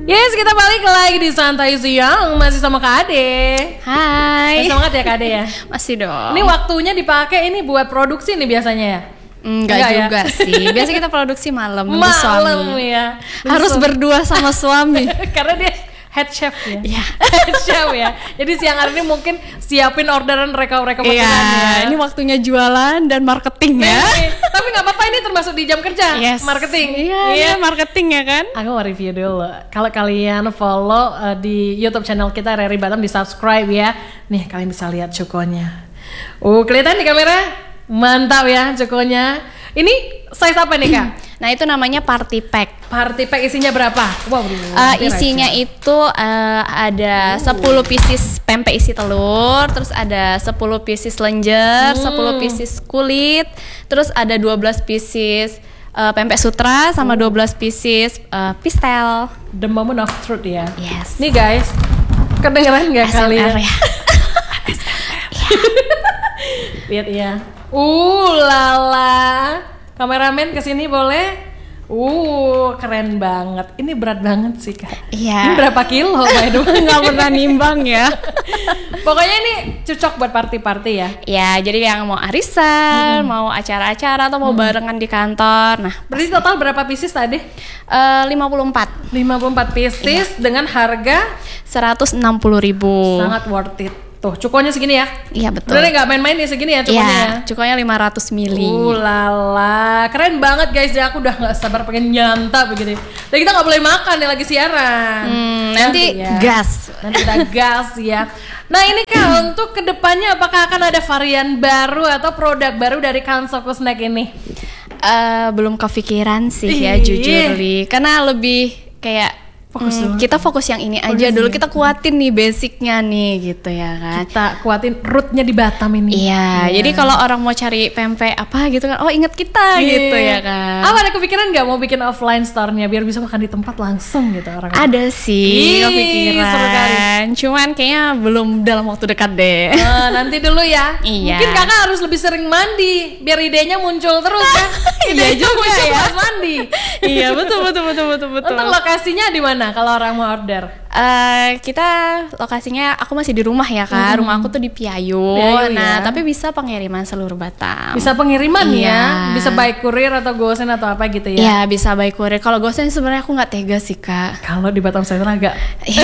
Yes, kita balik lagi di Santai Siang. Masih sama Kak Ade. Hai. Masih semangat ya Kak Ade ya? Masih dong. Ini waktunya dipakai ini buat produksi nih biasanya ya? Enggak juga ya? Sih. Biasa kita produksi malam nunggu Malam suami. Ya. Harus berdua sama suami. Karena dia head chef ya. Iya. Head chef ya. Jadi siang hari ini mungkin siapin orderan reka-reka makanan ya. Ini waktunya jualan dan marketing ya. Tapi nggak apa-apa, ini termasuk di jam kerja. Yes. Marketing. Iya, marketing ya kan. Aku mau review dulu. Kalau kalian follow di YouTube channel kita Rary Batam, di subscribe ya. Nih kalian bisa lihat cukonya. Kelihatan di kamera? Mantap ya cukonya. Ini size apa nih Kak? Nah itu namanya party pack. Party pack isinya berapa? Wow. Isinya itu ada 10 pieces pempek isi telur, terus ada 10 pieces lenjer, 10 pieces kulit, terus ada 12 pieces pempek sutra sama 12 pieces pistel. The moment of truth ya. Yes. Nih guys, kedengeran nggak kalian? Ya. Lihat ya. Lala. Kameramen kesini boleh? Keren banget. Ini berat banget sih Kak. Iya. Ini berapa kilo by the way? Nggak pernah nimbang ya. Pokoknya ini cocok buat party-party ya. Ya, jadi yang mau arisan, mau acara-acara atau mau barengan di kantor. Nah, berarti total berapa pieces tadi? 54 pieces dengan harga 160.000. sangat worth it. Tuh, cukonya segini ya? Iya betul. Bener nggak main-main nih segini ya cukonya? Iya, cukonya 500 mili. Lala, keren banget guys ya. Aku udah nggak sabar pengen nyantap begini. Dan kita nggak boleh makan nih lagi siaran. Nanti ya. gas. Nanti kita gas ya. Nah ini Kak, untuk kedepannya apakah akan ada varian baru atau produk baru dari Kansoku Snack ini? Belum kepikiran sih ya jujur Li. Karena lebih kayak kita fokus yang ini aja dulu, kita kuatin nih basicnya nih gitu ya kan. Kita kuatin rootnya di Batam ini. Iya, jadi kalau orang mau cari pempek apa gitu kan, oh inget kita gitu ya kan. Ada kepikiran nggak mau bikin offline store-nya biar bisa makan di tempat langsung gitu orang? Ada sih kepikiran, seru kali. Cuman kayaknya belum dalam waktu dekat deh. Nanti dulu ya. Iya. Mungkin kakak harus lebih sering mandi biar idenya muncul terus ya. Iya juga ya. Pas mandi. Iya betul. Untuk lokasinya di mana kalau orang mau order? Kita lokasinya, aku masih di rumah ya Kak. Rumah aku tuh di Piayu. Nah, tapi bisa pengiriman seluruh Batam. Bisa pengiriman ya? Bisa by courier atau gosen atau apa gitu ya? Iya, bisa by courier. Kalau gosen sebenarnya aku nggak tega sih Kak. Kalau di Batam Center agak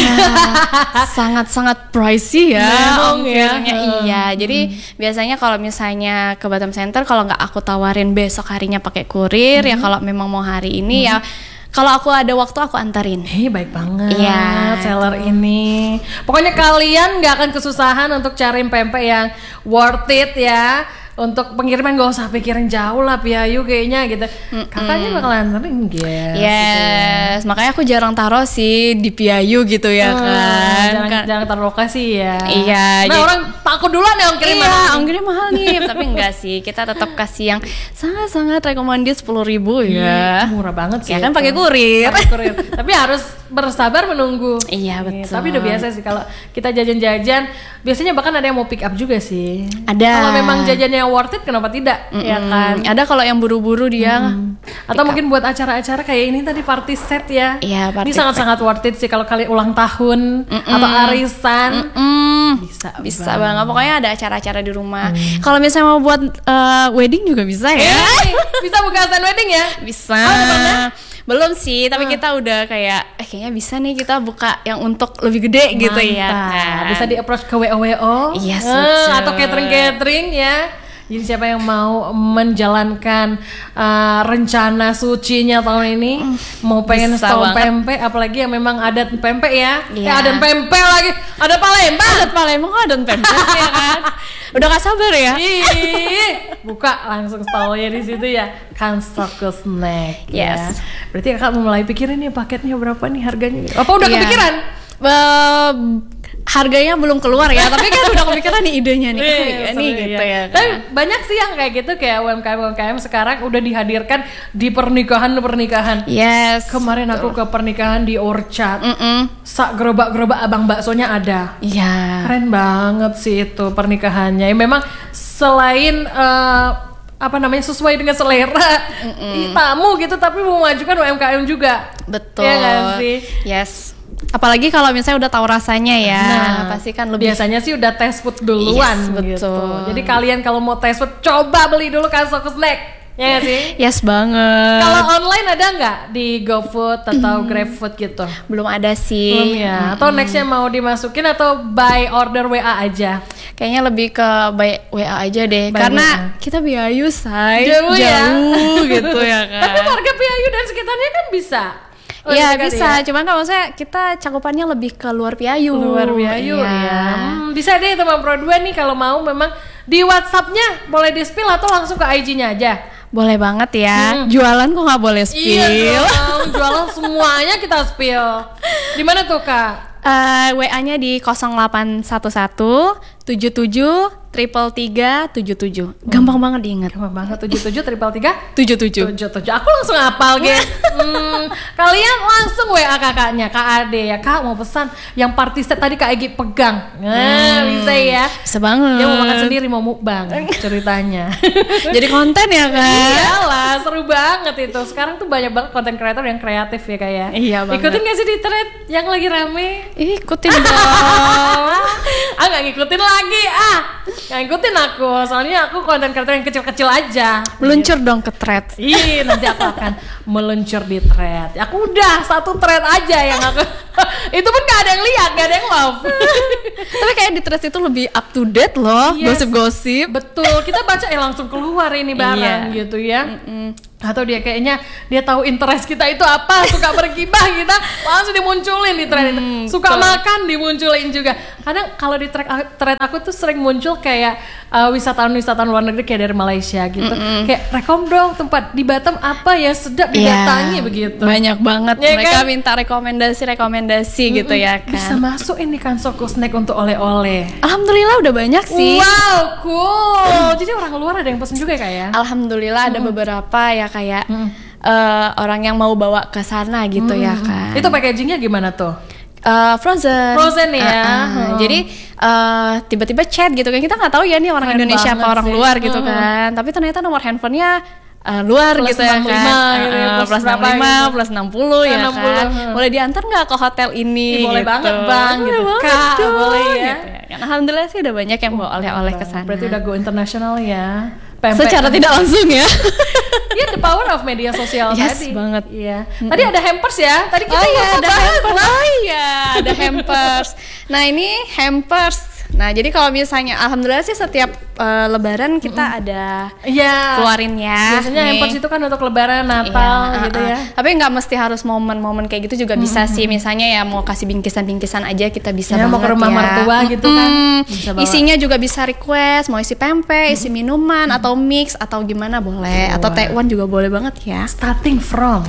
sangat pricey ya ongkirnya. Ya. Iya, jadi biasanya kalau misalnya ke Batam Center, kalau nggak aku tawarin besok harinya pakai kurir, ya kalau memang mau hari ini ya. Kalau aku ada waktu aku antarin. Baik banget. Iya, seller ini. Pokoknya kalian nggak akan kesusahan untuk cari pempek yang worth it ya. Untuk pengiriman gak usah pikirin jauh lah Piayu kayaknya gitu. Kakaknya bakalan anterin guys. Yes, gitu. Makanya aku jarang taruh sih di Piayu gitu ya kan. Jangan taruh lokasi ya. Iya. Nah orang takut duluan ya ongkirnya mahal. Iya, ongkirnya mahal nih. Tapi enggak sih, kita tetap kasih yang sangat-sangat recommended 10.000 ya. Murah banget sih. Ya kan pakai kurir. Tapi harus bersabar menunggu. Iya betul. Tapi udah biasa sih kalau kita jajan-jajan, biasanya bahkan ada yang mau pick up juga sih. Ada. Kalau memang jajannya worth it, kenapa tidak? Ya kan. Ada kalau yang buru-buru dia. Atau mungkin buat acara-acara kayak ini tadi party set ya. Iya, ini sangat-sangat worth it sih kalau kalian ulang tahun atau arisan. Bisa banget. Pokoknya ada acara-acara di rumah. Kalau misalnya mau buat wedding juga bisa ya. Bisa buka stand wedding ya? Bisa. Belum sih, tapi kita udah kayak kayaknya bisa nih kita buka yang untuk lebih gede. Mantap. Gitu ya kan? Bisa di approach ke WO yes, atau catering ya. Jadi siapa yang mau menjalankan rencana sucinya tahun ini, mau pengen stol pempek, apalagi yang memang adat pempek ya. Adat pempek lagi, ada Palembang. Adat Palembang ada pempek ya kan. Udah gak sabar ya. Buka langsung stolnya di situ ya. Kansoku Snack. Yes. Ya. Berarti kakak mulai pikirin nih paketnya berapa nih harganya? Apa udah kepikiran? Harganya belum keluar ya, tapi kan udah kepikiran nih idenya nih. Gitu ya. Tapi banyak sih yang kayak gitu, kayak UMKM sekarang udah dihadirkan di pernikahan. Yes. Kemarin aku ke pernikahan di Orchard. Sak gerobak-gerobak abang baksonya ada. Iya. Keren banget sih itu pernikahannya. Ya, memang selain sesuai dengan selera tamu gitu, tapi memajukan UMKM juga. Betul. Ya nggak sih? Yes. Apalagi kalau misalnya udah tahu rasanya ya, pasti kan lebih. Biasanya sih udah test food duluan gitu. Jadi kalian kalau mau test food, coba beli dulu Kansoku Snack. Ya nggak sih? Yes banget. Kalau online ada nggak di GoFood atau GrabFood gitu? Belum ada sih. Belum ya. Atau nextnya mau dimasukin atau by order WA aja? Kayaknya lebih ke by WA aja deh. By karena WA. kita Piayu say. Jauh ya. Gitu ya kan. Tapi warga Piayu dan sekitarnya kan bisa. Iya bisa, cuman kalau saya kita cakupannya lebih ke luar Piayu. Luar Piayu ya. Bisa deh teman Pro 2 nih kalau mau memang di WhatsApp-nya boleh di-spill atau langsung ke IG-nya aja. Boleh banget ya. Jualan kok nggak boleh spill. Iya dong, jualan semuanya kita spill. Di mana tuh Kak? WA-nya di 0811 77 333 77. Gampang banget diingat. Gampang banget, 77 333 77. 77. Aku langsung hafal guys. Kalian langsung WA kakaknya, Kak Ade ya. Kak mau pesan yang party set tadi Kak Egi pegang. Nah, bisa ya. Bisa banget. Dia mau makan sendiri, mau mukbang ceritanya. Jadi konten ya kan? Iyalah, seru banget itu. Sekarang tuh banyak banget konten kreator yang kreatif ya Kak ya. Iya banget. Ikutin gak sih di thread yang lagi rame? Ikutin dong. Gak ngikutin lagi Gak ngikutin aku. Soalnya aku konten kreator yang kecil-kecil aja. Meluncur dong ke thread. Ih, nanti aku akan meluncur di thread. Aku udah satu thread aja yang aku itu pun gak ada yang lihat, gak ada yang love. Tapi kayak di thread itu lebih up to date loh. Yes. Gosip-gosip. Betul, kita baca langsung keluar ini barang gitu ya. Atau dia kayaknya dia tahu interest kita itu apa, suka bergibah kita langsung dimunculin di thread itu. Suka makan dimunculin juga. Kadang kalau di thread aku tuh sering muncul kayak wisatawan luar negeri kayak dari Malaysia gitu. Kayak rekom dong tempat di Batam apa ya sedap didatangi begitu. Banyak banget Ya mereka kan? minta rekomendasi gitu ya kan. Bisa masuk ini Kansoku Snack untuk oleh-oleh. Alhamdulillah udah banyak sih. Wow, cool. Jadi orang luar ada yang pesen juga ya, Kak ya? Alhamdulillah ada beberapa ya kayak orang yang mau bawa ke sana gitu ya kan. Itu packagingnya gimana tuh? Frozen ya. Jadi tiba-tiba chat gitu kan, kita nggak tahu ya nih orang Keren Indonesia apa banget orang sih. luar gitu kan, tapi ternyata nomor handphonenya luar Plus gitu ya 65 kan, gitu ya, plus berapa 65 gitu. plus 60 ya 60, kan, boleh diantar nggak ke hotel ini? Ih, boleh gitu. banget bang gitu. Boleh Kak, banget dong, boleh ya. gitu ya kan. Alhamdulillah sih udah banyak yang bawa oleh-oleh ke sana. Berarti udah go internasional ya. Pempek. Secara tidak langsung ya. Iya, the power of media sosial Yes, tadi. banget. Iya. Tadi ada hampers ya. Tadi kita ada hampers. Ada hampers. Nah, ini hampers. Nah, jadi kalau misalnya alhamdulillah sih setiap lebaran kita ada Iya. keluarin ya. Biasanya nih. hampers itu kan untuk lebaran, Natal Iya, gitu ya. Tapi nggak mesti harus momen-momen kayak gitu juga bisa sih. Misalnya ya mau kasih bingkisan-bingkisan aja kita bisa Ya, banget mau ke rumah ya. mertua gitu kan. Bisa bawa. Isinya juga bisa request, mau isi pempek, isi minuman atau mix atau gimana boleh. Atau Taiwan juga boleh banget ya. Starting from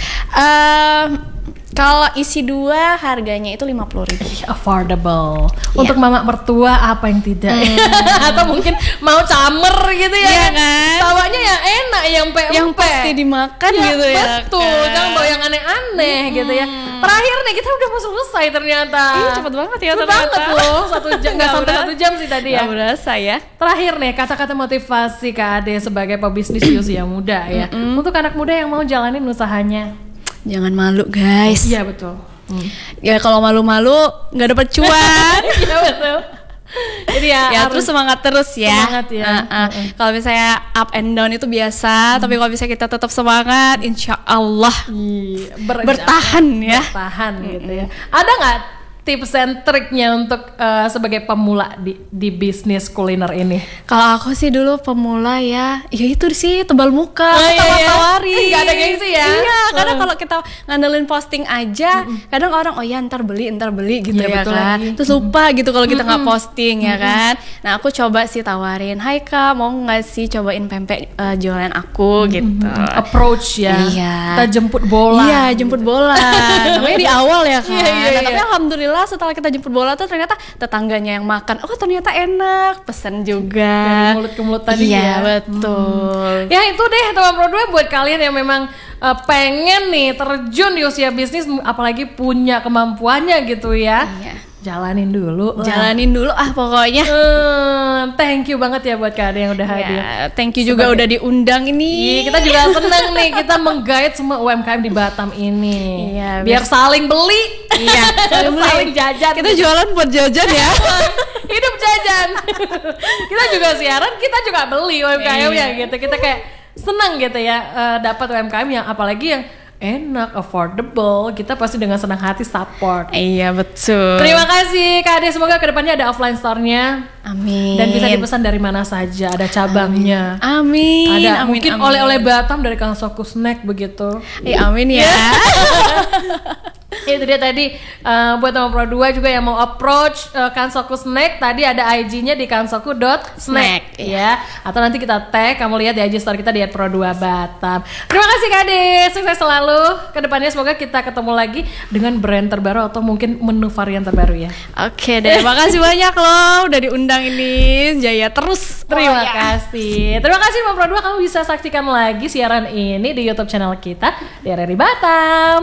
Kalau isi 2 harganya itu 50.000. affordable. Untuk mama mertua apa yang tidak? Atau mungkin mau camer gitu ya. Iya kan? Tawanya yang enak, yang pempek. Yang pasti dimakan gitu ya. Betul, kan? jangan bawa yang aneh-aneh gitu ya. Terakhir nih kita udah mau selesai ternyata. Ih, cepet banget ya Cepet ternyata. banget loh, 1 jam, nggak sampai 1 jam sih tadi ya. Nggak berasa ya. Terakhir nih kata-kata motivasi Kak Ade sebagai pebisnis di usia muda ya. Untuk anak muda yang mau jalanin usahanya. Jangan malu guys. Iya betul. Ya kalau malu-malu nggak dapet cuan. Iya betul. Jadi ya, Ya harus terus semangat terus ya. semangat ya. Kalau misalnya up and down itu biasa, tapi kalau bisa kita tetap semangat, insya Allah bertahan ya. Bertahan gitu ya. Ada nggak tips and triknya untuk sebagai pemula di bisnis kuliner ini? Kalau aku sih dulu pemula ya itu sih tebal muka, tawar-tawari. Nggak ada gengsi ya? Iya, karena kalau kita ngandelin posting aja, kadang orang oh ya ntar beli gitu Iya, ya betul kan. lagi. Terus lupa gitu kalau kita nggak posting ya kan. Nah aku coba sih tawarin, hai kak mau nggak sih cobain pempek jualan aku gitu. Approach ya. Iya. Kita jemput bola. Iya, jemput bola. Namanya di awal ya kan. Iya. Tapi alhamdulillah setelah kita jemput bola tuh ternyata tetangganya yang makan. Oh, ternyata enak. Pesen juga. Dari mulut ke mulut tadi iya, ya. betul. Ya itu deh teman Pro 2 buat kalian yang memang pengen nih terjun di usia bisnis apalagi punya kemampuannya gitu ya. Iya. jalanin dulu lah. Jalanin dulu pokoknya. Thank you banget ya buat Kak Ade yang udah hadir. Thank you juga udah diundang ini. Iya, kita juga seneng nih, kita menggait semua UMKM di Batam ini. Iya, biar saling beli. Iya, saling jajan. Kita jualan buat jajan ya. Hidup jajan. Kita juga siaran, kita juga beli UMKM ya gitu. Kita kayak senang gitu ya dapat UMKM yang apalagi yang enak, affordable, kita pasti dengan senang hati support. Iya betul. Terima kasih Kak Ade, semoga kedepannya ada offline store-nya. Amin. Dan bisa dipesan dari mana saja, ada cabangnya. Amin. Ada amin, mungkin amin. oleh-oleh Batam dari Kang Soku Snack begitu. Amin ya. Itu dia tadi buat teman Pro 2 juga yang mau approach Kansoku Snack, tadi ada IG-nya di kansoku.snack ya. Atau nanti kita tag, kamu lihat di IG store kita di @pro2 Batam. Terima kasih Kak Ade, sukses selalu. Kedepannya semoga kita ketemu lagi dengan brand terbaru atau mungkin menu varian terbaru ya. Oke deh, makasih banyak loh udah diundang ini. Jaya terus. Terima kasih. Terima kasih Teman Pro 2, kamu bisa saksikan lagi siaran ini di YouTube channel kita di RRI Batam.